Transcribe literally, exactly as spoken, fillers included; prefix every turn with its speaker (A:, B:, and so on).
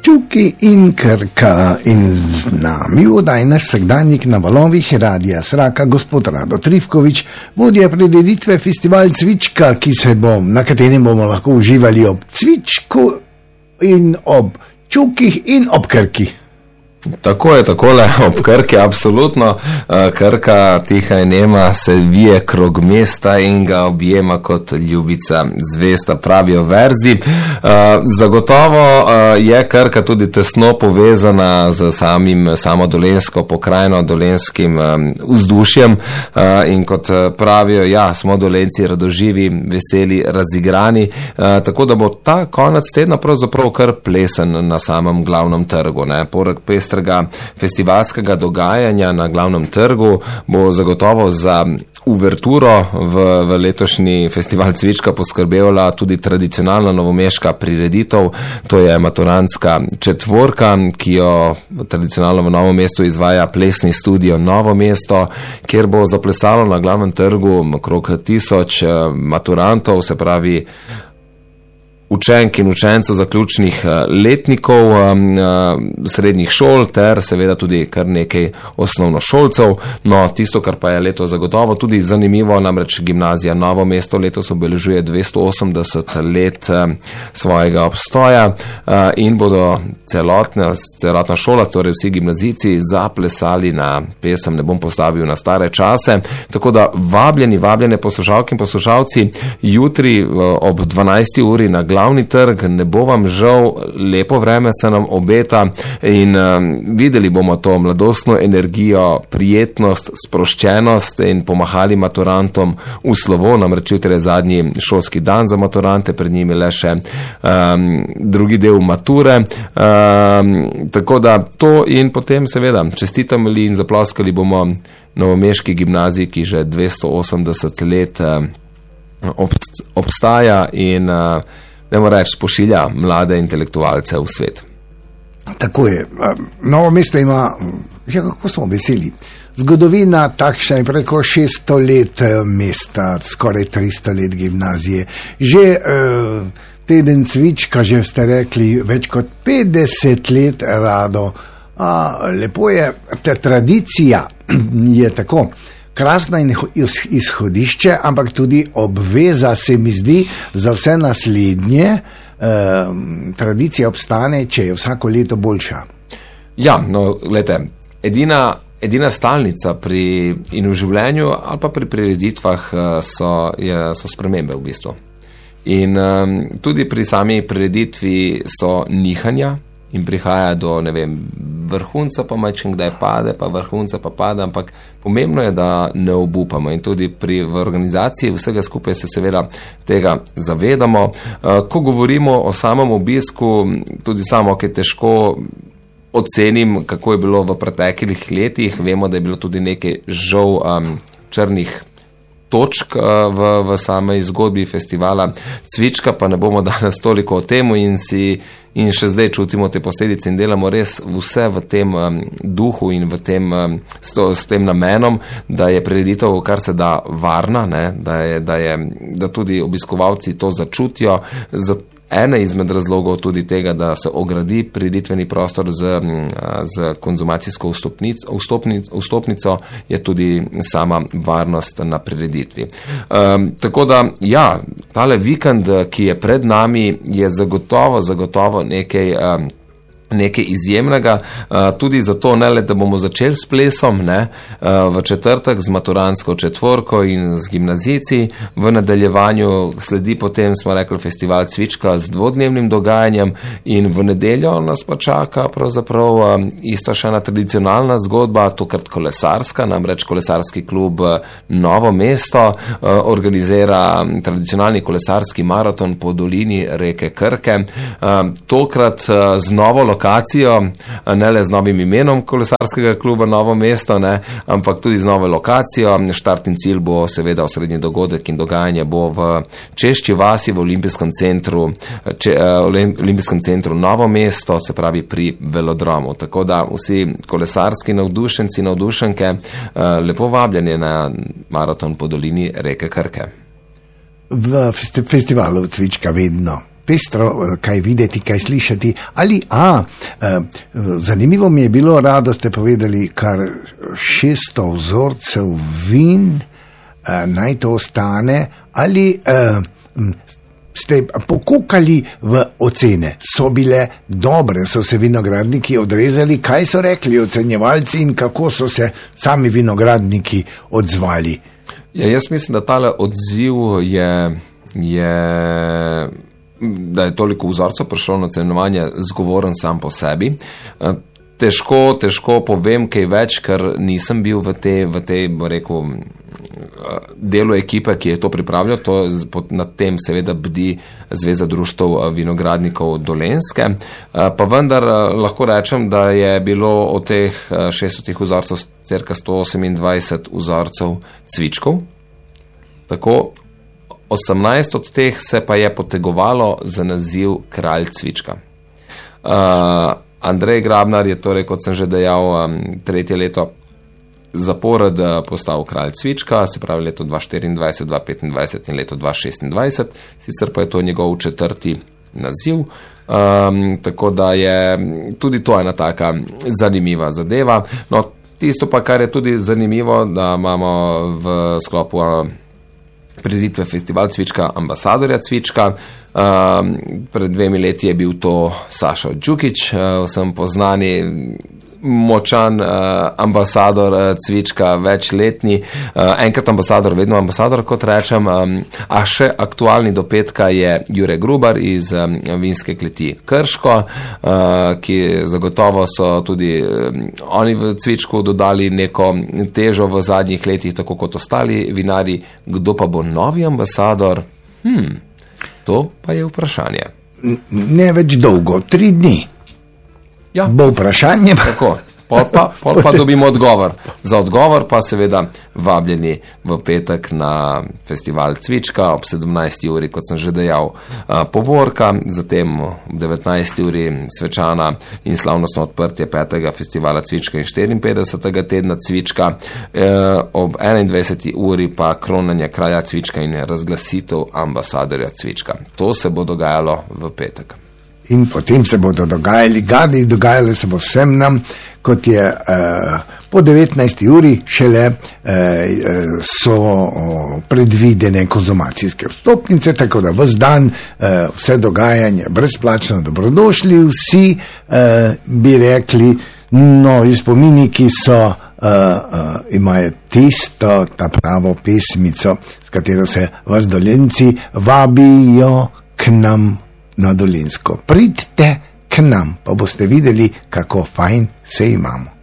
A: Čuki in Krka in z nami vdaj naš vsakdanjik na valovih Radia Sraka, gospod Rado Trifkovič, vodja prireditve Festival Cvička, ki se bo, na katerem bomo lahko uživali ob cvičku in ob čukih in ob Krki.
B: Tako je, takole, ob Krki, absolutno. Krka, tiha in nema, se vije krog mesta in ga objema kot ljubica zvesta, pravijo verzi. Zagotovo je Krka tudi tesno povezana z samim samo dolensko pokrajino, dolenskim vzdušjem in kot pravijo, ja, smo Dolenci radoživi, veseli, razigrani, tako da bo ta konec tedna pravzaprav kar plesen na samem glavnem trgu, ne, poleg pestrega festivalskega dogajanja na glavnem trgu bo zagotovo za uverturo v, v letošnji festival Cvička poskrbela tudi tradicionalna novomeška prireditev, to je maturantska četvorka, ki jo tradicionalno v Novem mestu izvaja plesni studio Novo mesto, kjer bo zaplesalo na glavnem trgu okrog tisoč maturantov, se pravi učenk in učencev zaključnih letnikov srednjih šol ter seveda tudi kar nekaj osnovnošolcev. No, tisto, kar pa je leto zagotovo tudi zanimivo, namreč gimnazija Novo mesto letos obeležuje dvesto osemdeset let svojega obstoja in bodo celotna, celotna šola, torej vsi gimnazijci, zaplesali na pesem Ne bom postavil na stare čase. Tako da vabljeni, vabljene poslušalke in poslušalci, jutri ob dvanajsti uri na glavni trg, ne bo vam žal, lepo vreme se nam obeta in um, videli bomo to mladostno energijo, prijetnost, sproščenost in pomahali maturantom v slovo, namreč jutri je zadnji šolski dan za maturante, pred njimi le še um, drugi del mature, um, tako da to in potem seveda čestitali in zaploskali bomo novomeški gimnaziji, ki že dvesto osemdeset let um, obstaja in uh, ne mora reči, pošilja mlade intelektualce v svet.
A: Tako je. Novo mesto ima, že kako smo veseli, zgodovina takšna je preko šeststo let mesta, skoraj tristo let gimnazije. Že eh, teden Cvička, že ste rekli, več kot petdeset let, Rado. A, lepo je, ta tradicija je tako krasna in izhodišče, ampak tudi obveza, se mi zdi, za vse naslednje. Eh, tradicija obstane, če je vsako leto boljša.
B: Ja, no, gledajte, edina, edina stalnica pri in v življenju ali pa pri prireditvah so, je, so spremembe v bistvu. In um, tudi pri sami prireditvi so nihanja in prihaja do, ne vem, vrhunca pa majčen kdaj pade, pa vrhunca pa pade, ampak pomembno je, da ne obupamo in tudi pri v organizaciji vsega skupaj se seveda tega zavedamo. Ko govorimo o samem obisku, tudi samo, ki je težko ocenim, kako je bilo v preteklih letih, vemo, da je bilo tudi nekaj žal um, črnih točk v, v samej zgodbi festivala Cvička, pa ne bomo danes toliko o temu in si in še zdaj čutimo te posledice in delamo res vse v tem um, duhu in v tem, um, s, to, s tem namenom, da je prireditev kar se da varna, ne? Da, je, da, je, da tudi obiskovalci to začutijo. Za ene izmed razlogov tudi tega, da se ogradi prireditveni prostor z, z konzumacijsko vstopnico, vstopnic, vstopnico, je tudi sama varnost na prireditvi. Um, tako da, ja, tale vikend, ki je pred nami, je zagotovo, zagotovo nekaj um, nekaj izjemnega, tudi zato ne le, da bomo začeli s plesom, ne, v četrtek z maturantsko četvorko in z gimnazijci, v nadaljevanju sledi potem, smo rekli, festival Cvička z dvodnevnim dogajanjem in v nedeljo nas pa čaka pravzaprav isto še ena tradicionalna zgodba, tokrat kolesarska, namreč kolesarski klub Novo mesto organizira tradicionalni kolesarski maraton po dolini reke Krke, tokrat z novo lokacijo, ne le z novim imenom kolesarskega kluba Novo mesto, ne, ampak tudi z novo lokacijo. Štartni cilj bo seveda osrednji dogodek in dogajanje bo v Češči vasi v olimpijskem centru, če, olimpijskem centru Novo mesto, se pravi pri velodromu. Tako da vsi kolesarski navdušenci, navdušenke, lepo vabljeni na maraton po dolini reke Krke.
A: V festivalu Cvička vedno pestro, kaj videti, kaj slišati. Ali, a, zanimivo mi je bilo, rado ste povedali, kar šeststo vzorcev vin, naj to ostane, ali ste pokukali v ocene, so bile dobre, so se vinogradniki odrezali, kaj so rekli ocenjevalci in kako so se sami vinogradniki odzvali?
B: Ja, jaz mislim, da tale odziv je, je, da je toliko vzorcev prišlo na ocenjevanje zgovoren sam po sebi. Težko, težko povem kaj več, ker nisem bil v tej, v tej, bo rekel, delu ekipe, ki je to pripravljal, to nad tem seveda bdi Zveza društev vinogradnikov Dolenjske, pa vendar lahko rečem, da je bilo od teh šeststotih vzorcev cirka sto osemindvajset vzorcev cvičkov, tako osemnajst od teh se pa je potegovalo za naziv kralj cvička. Uh, Andrej Grabnar je torej, kot sem že dejal, um, tretje leto zapored postal kralj cvička, se pravi leto dva štiriindvajset, dva petindvajset in leto dva šestindvajset, sicer pa je to njegov četrti naziv, um, tako da je tudi to ena taka zanimiva zadeva. No, tisto pa, kar je tudi zanimivo, da imamo v sklopu prireditve Festival cvička ambasadorja cvička. Um, pred dvemi leti je bil to Sašo Đukić, uh, vsem poznani močan uh, ambasador uh, cvička, večletni, uh, enkrat ambasador, vedno ambasador, kot rečem, um, a še aktualni do petka je Jure Grubar iz um, vinske kleti Krško, uh, ki zagotovo so tudi um, oni v cvičku dodali neko težo v zadnjih letih, tako kot ostali vinari. Kdo pa bo novi ambasador? Hmm, to pa je vprašanje.
A: Ne več dolgo, tri dni.
B: Ja.
A: Bo vprašanje.
B: Tako, pol pa, pol pa dobimo odgovor. Za odgovor pa seveda vabljeni v petek na Festival cvička ob sedemnajsti uri, kot sem že dejal, povorka, zatem ob devetnajsti uri svečana in slavnostno odprtje petega Festivala cvička in štiriinpetdesetega tedna cvička, ob enaindvajseti uri pa kronanje kralja cvička in razglasitev ambasadorja cvička. To se bo dogajalo v petek.
A: In potem se bodo dogajali gadi, dogajali se bo vsem nam, kot je uh, po devetnajsti uri šele uh, so uh, predvidene konzumacijske vstopnice, tako da ves dan uh, vse dogajanje brezplačno dobrodošli, vsi uh, bi rekli, novi spominiki so, uh, uh, imajo tisto, ta pravo pesmico, s katero se vas Dolenjci vabijo k nam na Dolenjsko. Pridite k nam, pa boste videli, kako fajn se imamo.